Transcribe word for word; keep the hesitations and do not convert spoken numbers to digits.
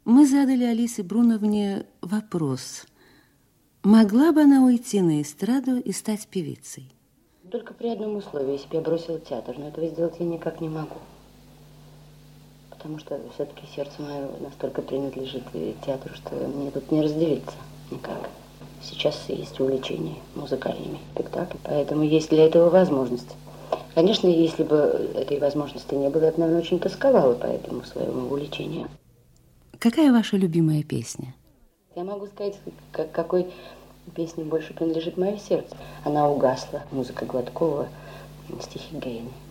Мы задали Алисе Бруновне вопрос. Могла бы она уйти на эстраду и стать певицей? Только при одном условии, если бы я бросила театр. Но этого сделать я никак не могу. Потому что все-таки сердце мое настолько принадлежит театру, что мне тут не разделиться никак. Сейчас есть увлечение музыкальными спектаклями, поэтому есть для этого возможность. Конечно, если бы этой возможности не было, я бы, наверное, очень тосковала по этому своему увлечению. Какая ваша любимая песня? Я могу сказать, как, какой песне больше принадлежит мое сердце. Она угасла. Музыка Гладкова, стихи Гейны.